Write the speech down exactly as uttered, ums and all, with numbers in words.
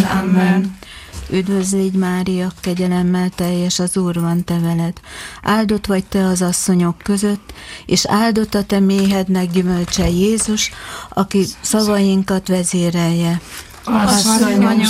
Amen. Üdvözl légy, Mária, kegyelemmel teljes, az Úr van te veled. Áldott vagy te az asszonyok között, és áldott a te méhednek gyümölcse Jézus, aki szavainkat vezérelje. Asszonyom,